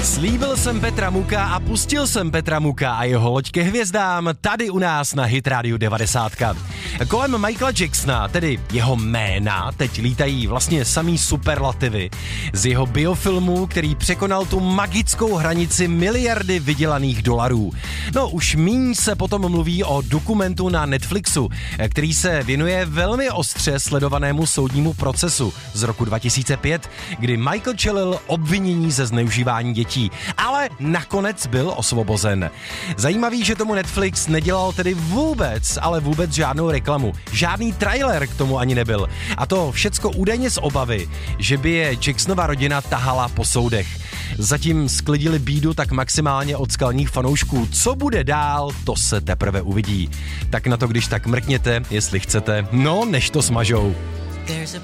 Slíbil jsem Petra Muka a pustil jsem Petra Muka a jeho loď ke hvězdám tady u nás na Hit Radio 90. Kolem Michaela Jacksona, tedy jeho jména, teď lítají vlastně samý superlativy z jeho biofilmu, který překonal tu magickou hranici miliardy vydělaných dolarů. No už míň se potom mluví o dokumentu na Netflixu, který se věnuje velmi ostře sledovanému soudnímu procesu z roku 2005, kdy Michael čelil obvinění ze zneužívání dětí, ale nakonec byl osvobozen. Zajímavý, že tomu Netflix nedělal tedy vůbec, ale vůbec žádnou reklamu. Žádný trailer k tomu ani nebyl. A to všecko údajně z obavy, že by je Jacksonova rodina tahala po soudech. Zatím sklidili bídu tak maximálně od skalních fanoušků. Co bude dál, to se teprve uvidí. Tak na to když tak mrkněte, jestli chcete, no než to smažou.